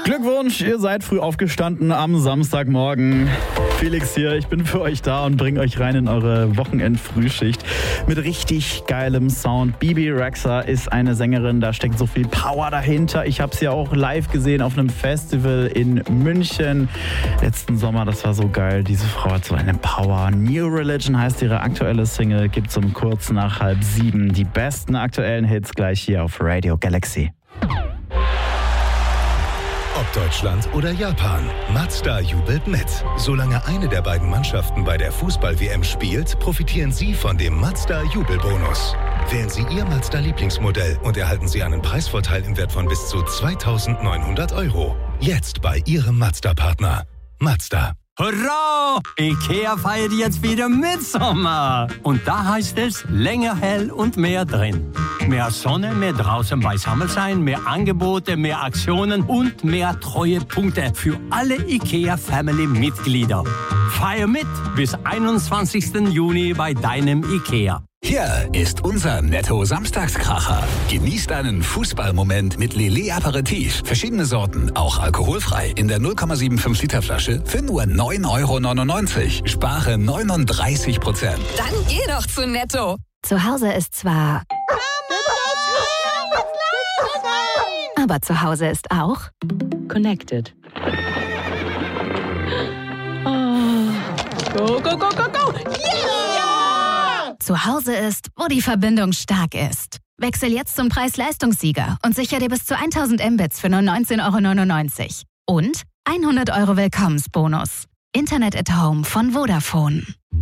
Glückwunsch, ihr seid früh aufgestanden am Samstagmorgen. Felix hier, ich bin für euch da und bringe euch rein in eure Wochenendfrühschicht mit richtig geilem Sound. Bebe Rexha ist eine Sängerin, da steckt so viel Power dahinter. Ich habe sie auch live gesehen auf einem Festival in München letzten Sommer. Das war so geil. Diese Frau hat so eine Power. New Religion heißt ihre aktuelle Single, gibt's um kurz nach 6:30. Die besten aktuellen Hits gleich hier auf Radio Galaxy. Ob Deutschland oder Japan, Mazda jubelt mit. Solange eine der beiden Mannschaften bei der Fußball-WM spielt, profitieren Sie von dem Mazda-Jubelbonus. Wählen Sie Ihr Mazda-Lieblingsmodell und erhalten Sie einen Preisvorteil im Wert von bis zu 2.900 €. Jetzt bei Ihrem Mazda-Partner. Mazda. Hurra! IKEA feiert jetzt wieder Mitsommer. Und da heißt es länger hell und mehr drin. Mehr Sonne, mehr draußen beisammen sein, mehr Angebote, mehr Aktionen und mehr Treuepunkte für alle IKEA-Family-Mitglieder. Feier mit bis 21. Juni bei deinem IKEA. Hier ist unser Netto-Samstagskracher. Genießt einen Fußballmoment mit Lillet Aperitif. Verschiedene Sorten, auch alkoholfrei. In der 0,75 Liter Flasche für nur 9,99 €. Spare 39%. Dann geh doch zu Netto. Zu Hause ist zwar... Aber zu Hause ist auch... Connected. Go, go, go, go, go! Yeah! Zu Hause ist, wo die Verbindung stark ist. Wechsel jetzt zum Preis-Leistungssieger und sichere dir bis zu 1000 Mbits für nur 19,99 € und 100 € Willkommensbonus. Internet at Home von Vodafone.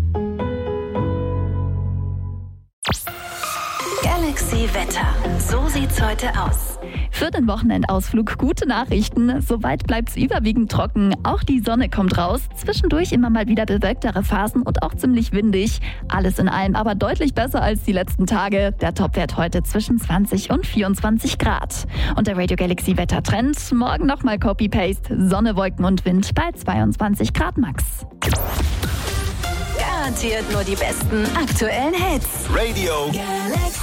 Galaxy Wetter. So sieht's heute aus. Für den Wochenendausflug gute Nachrichten. Soweit bleibt's überwiegend trocken. Auch die Sonne kommt raus. Zwischendurch immer mal wieder bewölktere Phasen und auch ziemlich windig. Alles in allem aber deutlich besser als die letzten Tage. Der Topwert heute zwischen 20 und 24 Grad. Und der Radio Galaxy Wettertrend. Morgen nochmal Copy-Paste. Sonne, Wolken und Wind bei 22 Grad max. Garantiert nur die besten aktuellen Hits. Radio Galaxy.